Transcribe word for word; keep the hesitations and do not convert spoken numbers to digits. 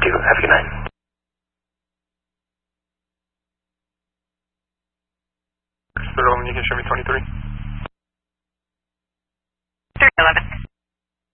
you. Have a good night. Roman, you can show me twenty-three.